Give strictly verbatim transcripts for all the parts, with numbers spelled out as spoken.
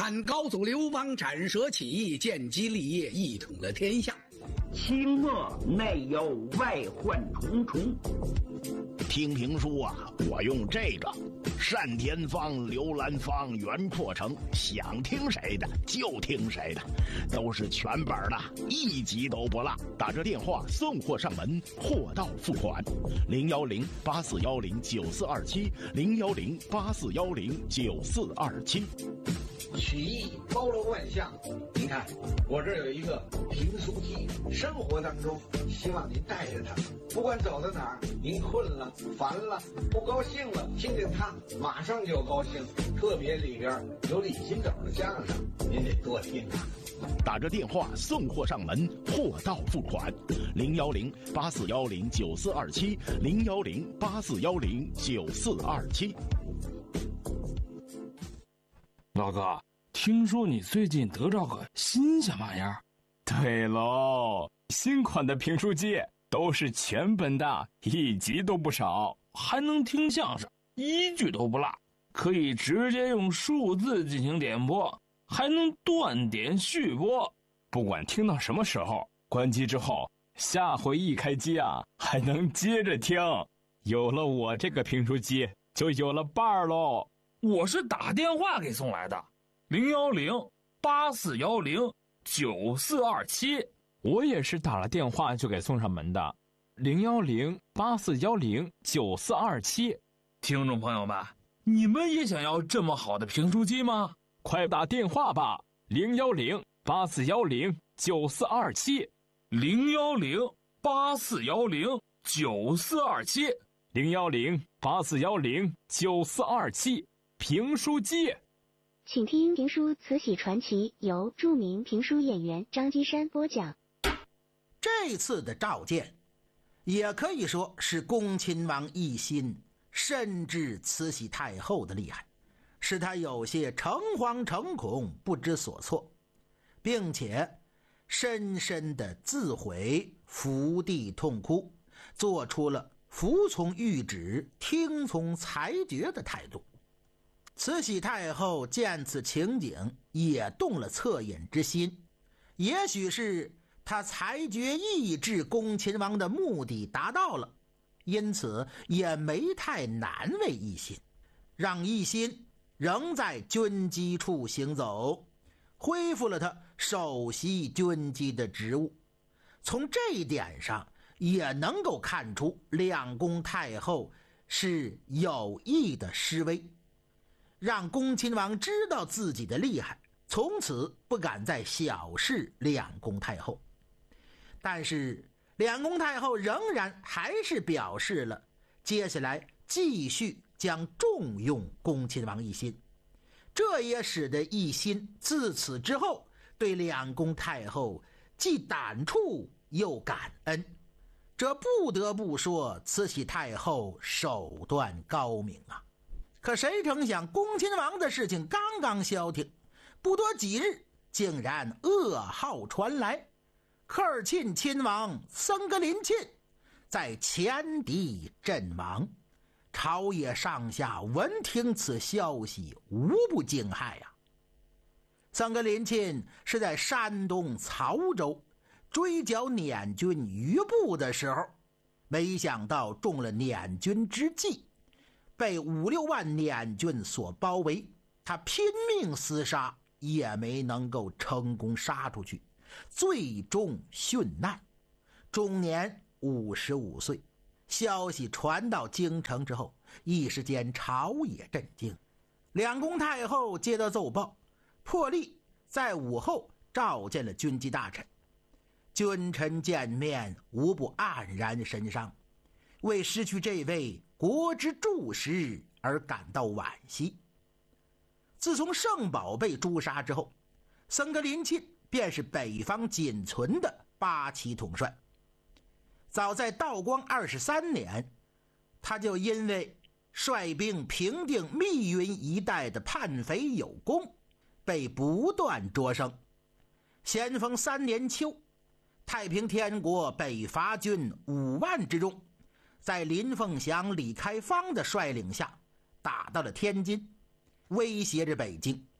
汉高祖刘邦斩蛇起义，建基立业，一统了天下。 清末内忧外患重重。 听评书啊，我用这个单田芳、刘兰芳、袁阔成，想听谁的就听谁的，都是全本的，一集都不落。打这电话送货上门，货到付款。零幺零八四幺零九四二七，零幺零八四幺零九四二七。 曲艺包罗万象，您看我这儿有一个评书机，生活当中希望您带着它，不管走到哪儿，您困了、烦了、不高兴了，听见它马上就高兴。特别里边有李金斗的相声，您得多听啊。 打着电话送货上门，货到付款。零幺零八四幺零九四二七，零幺零八四幺零九四二七。 老哥，听说你最近得着个新鲜玩意儿？ 对喽，新款的评书机都是全本的，一集都不少， 还能听相声，一句都不落，可以直接用数字进行点播，还能断点续播。 不管听到什么时候，关机之后，下回一开机啊，还能接着听。有了我这个评书机，就有了伴儿喽。 我是打电话给送来的，零幺零八四幺零九四二七。 我也是打了电话就给送上门的，零幺零八四幺零九四二七。 听众朋友们，你们也想要这么好的评书机吗？ 快打电话吧，零幺零八四幺零九四二七， 零幺零八四幺零九四二七， 零幺零八四幺零九四二七。评书机， 请听评书《慈禧传奇》，由著名评书演员张基山播讲。 这次的召见也可以说是恭亲王奕欣深知慈禧太后的厉害，使他有些诚惶诚恐，不知所措，并且深深的自悔，伏地痛哭，做出了服从谕旨、听从裁决的态度。慈禧太后见此情景，也动了恻隐之心，也许是她裁决抑制恭亲王的目的达到了，因此也没太难为奕欣，让奕欣仍在军机处行走，恢复了他首席军机的职务。从这一点上也能够看出两宫太后是有意的施威，让恭亲王知道自己的厉害，从此不敢再小视两宫太后。但是两宫太后仍然还是表示了接下来继续将重用恭亲王奕欣，这也使得奕欣自此之后对两宫太后既感触又感恩。这不得不说慈禧太后手段高明啊。可谁成想恭亲王的事情刚刚消停，不多几日竟然噩耗传来，科尔沁亲王僧格林沁在前敌阵亡。朝野上下闻听此消息，无不惊骇呀、啊。僧格林沁是在山东曹州追剿捻军余部的时候，没想到中了捻军之计，被五六万捻军所包围，他拼命厮杀，也没能够成功杀出去，最终殉难，终年五十五岁。消息传到京城之后，一时间朝野震惊。两宫太后接到奏报，破例在午后召见了军机大臣，君臣见面无不黯然神伤，为失去这位国之柱石而感到惋惜。自从圣宝被诛杀之后，僧格林沁便是北方仅存的八旗统帅。早在道光二十三年，他就因为率兵平定密云一带的叛匪有功，被不断擢升。咸丰三年秋，太平天国北伐军五万之众，在林凤祥、李开芳的率领下打到了天津，威胁着北京，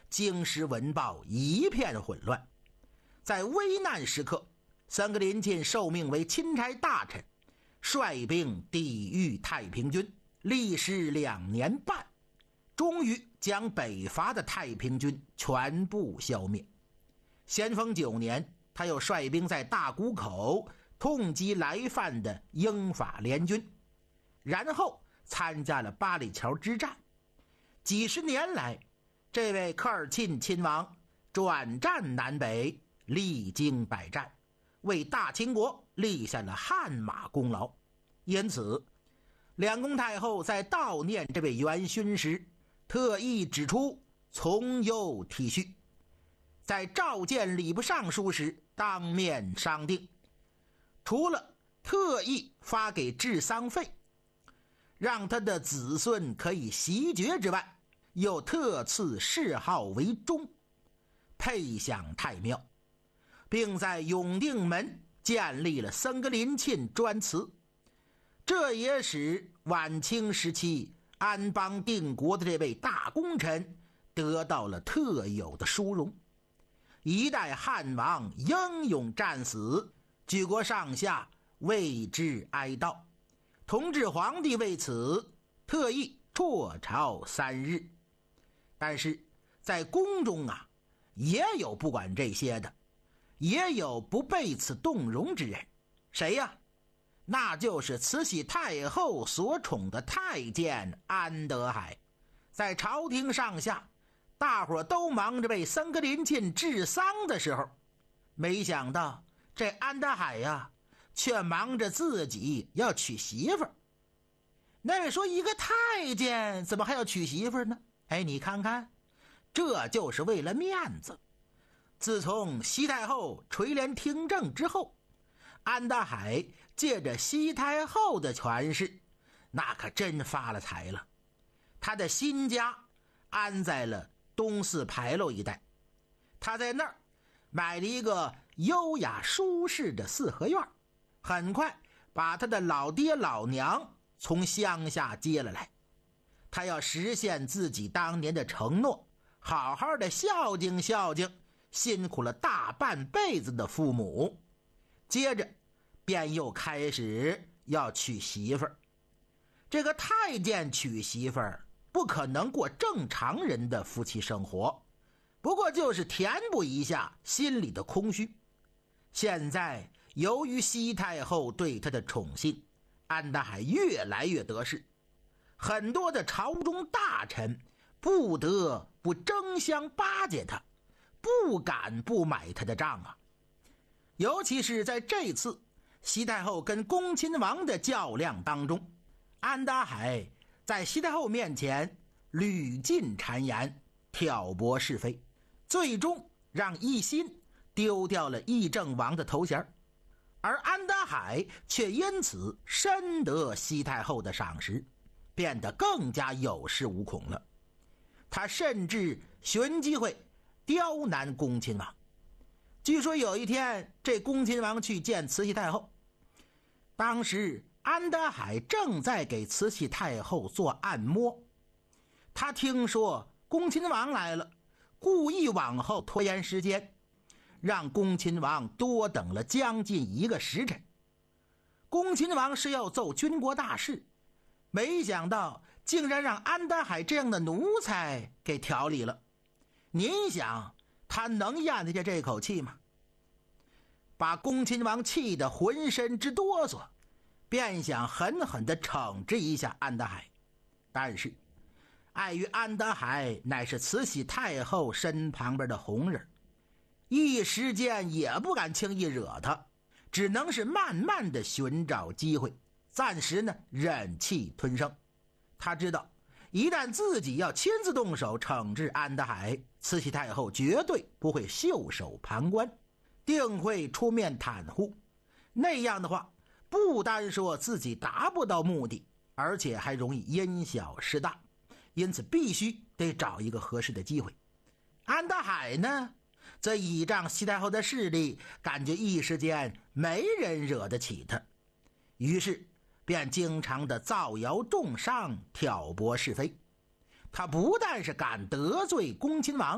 京师文报一片混乱。在危难时刻，僧格林沁受命为钦差大臣，率兵抵御太平军，历时两年半，终于将北伐的太平军全部消灭。咸丰九年，他又率兵在大沽口痛击来犯的英法联军，然后参加了八里桥之战。几十年来，这位科尔沁亲王转战南北，历经百战，为大清国立下了汗马功劳。因此，两宫太后在悼念这位元勋时，特意指出从优体恤。在召见礼部尚书时，当面商定，除了特意发给治丧费，让他的子孙可以袭爵之外，又特赐谥号为忠，配享太庙，并在永定门建立了僧格林沁专祠。这也使晚清时期安邦定国的这位大功臣得到了特有的殊荣。一代汉王英勇战死，举国上下为之哀悼。同治皇帝为此特意辍朝三日。但是在宫中啊，也有不管这些的，也有不被此动容之人。谁呀？那就是慈禧太后所宠的太监安德海。在朝廷上下大伙都忙着为僧格林沁治丧的时候，没想到这安德海呀，却忙着自己要娶媳妇儿。那位说，一个太监怎么还要娶媳妇儿呢？哎，你看看，这就是为了面子。自从西太后垂帘听政之后，安德海借着西太后的权势，那可真发了财了。他的新家安在了东四牌楼一带，他在那儿买了一个优雅舒适的四合院，很快把他的老爹老娘从乡下接了来。他要实现自己当年的承诺，好好的孝敬孝敬辛苦了大半辈子的父母。接着便又开始要娶媳妇儿。这个太监娶媳妇儿不可能过正常人的夫妻生活，不过就是填补一下心里的空虚。现在由于西太后对他的宠信，安德海越来越得势，很多的朝中大臣不得不争相巴结他，不敢不买他的账啊。尤其是在这次西太后跟恭亲王的较量当中，安德海在西太后面前屡尽谗言，挑拨是非，最终让奕欣丢掉了议政王的头衔，而安德海却因此深得西太后的赏识，变得更加有恃无恐了。他甚至寻机会刁难恭亲王。据说有一天，这恭亲王去见慈禧太后，当时安德海正在给慈禧太后做按摩。他听说恭亲王来了，故意往后拖延时间，让恭亲王多等了将近一个时辰。恭亲王是要奏军国大事，没想到竟然让安德海这样的奴才给调理了。您想他能咽得下这口气吗？把恭亲王气得浑身直哆嗦，便想狠狠地惩治一下安德海。但是碍于安德海乃是慈禧太后身旁边的红人，一时间也不敢轻易惹他，只能是慢慢地寻找机会，暂时呢忍气吞声。他知道一旦自己要亲自动手惩治安德海，慈禧太后绝对不会袖手旁观，定会出面袒护。那样的话，不单说自己达不到目的，而且还容易因小失大，因此必须得找一个合适的机会。安德海呢，则倚仗西太后的势力，感觉一时间没人惹得起他，于是便经常的造谣重伤，挑拨是非。他不但是敢得罪恭亲王，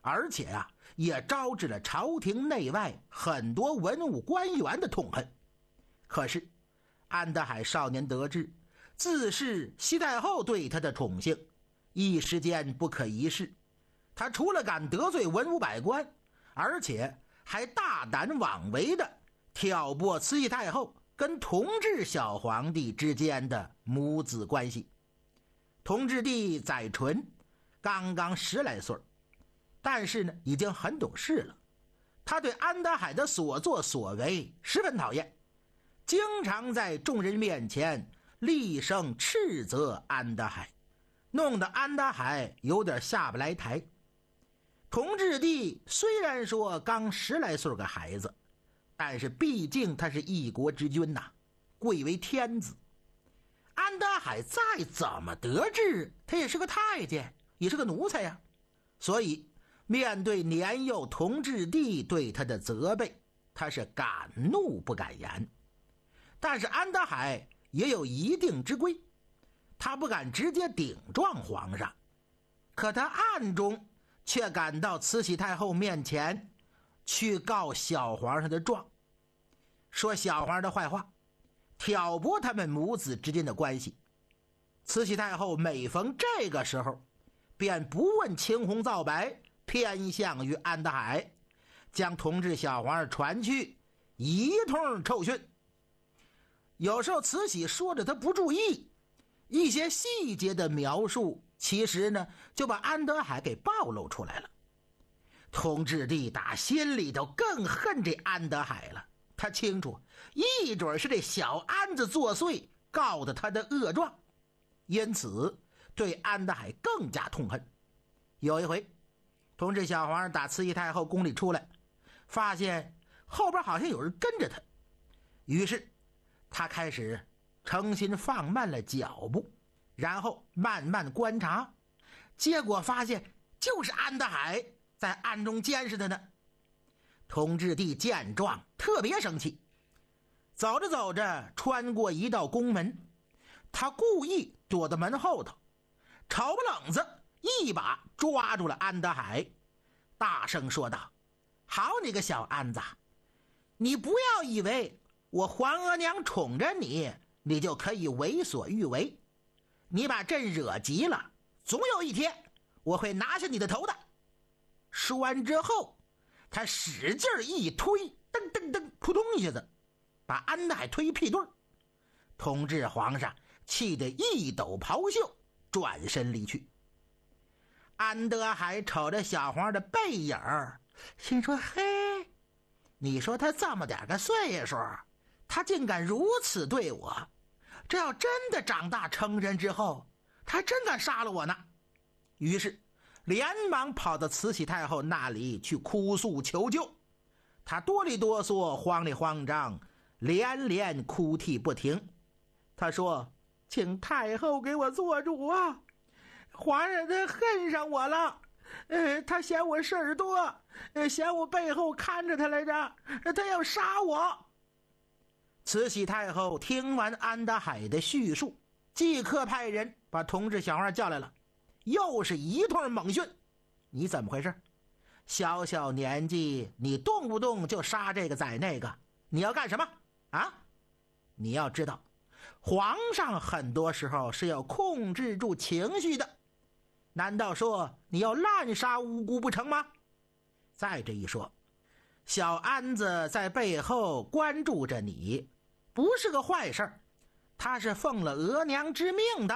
而且啊，也招致了朝廷内外很多文武官员的痛恨。可是安德海少年得志，自恃西太后对他的宠幸，一时间不可一世。他除了敢得罪文武百官，而且还大胆妄为的挑拨慈禧太后跟同治小皇帝之间的母子关系。同治帝载淳刚刚十来岁，但是呢，已经很懂事了。他对安德海的所作所为十分讨厌，经常在众人面前厉声斥责安德海，弄得安德海有点下不来台。同治帝虽然说刚十来岁个孩子，但是毕竟他是一国之君呐，贵为天子。安德海再怎么得志，他也是个太监，也是个奴才呀。所以面对年幼同治帝对他的责备，他是敢怒不敢言。但是安德海也有一定之规，他不敢直接顶撞皇上，可他暗中却赶到慈禧太后面前去告小皇上的状，说小皇上的坏话，挑拨他们母子之间的关系。慈禧太后每逢这个时候，便不问青红皂白，偏向于安德海，将同治小皇上传去，一通臭训。有时候慈禧说着他不注意，一些细节的描述其实呢就把安德海给暴露出来了。同治帝打心里头更恨这安德海了，他清楚一准是这小安子作祟告的他的恶状，因此对安德海更加痛恨。有一回，同治小皇上打慈禧太后宫里出来，发现后边好像有人跟着他，于是他开始诚心放慢了脚步，然后慢慢观察，结果发现就是安德海在暗中监视他呢。同治帝见状特别生气，走着走着穿过一道宫门，他故意躲到门后头，瞅不冷子一把抓住了安德海，大声说道：好你个小安子，你不要以为我皇额娘宠着你，你就可以为所欲为。你把朕惹急了，总有一天我会拿下你的头的。说完之后，他使劲一推，噔噔噔，扑通一下子把安德海推屁墩儿。同治皇上气得一抖袍袖，转身离去。安德海瞅着小皇上的背影，心说：嘿，你说他这么点个岁数，他竟敢如此对我，这要真的长大成人之后，他还真敢杀了我呢。于是连忙跑到慈禧太后那里去哭诉求救。他哆里哆嗦，慌里慌张，连连哭啼不停。他说：请太后给我做主啊，皇上他恨上我了，呃，他嫌我事儿多，呃，嫌我背后看着他来着，他要杀我。慈禧太后听完安德海的叙述，即刻派人把同治小皇上叫来了，又是一通猛训。你怎么回事？小小年纪，你动不动就杀这个宰那个，你要干什么啊？你要知道，皇上很多时候是要控制住情绪的，难道说你要滥杀无辜不成吗？再这一说，小安子在背后关注着你，不是个坏事，他是奉了额娘之命的。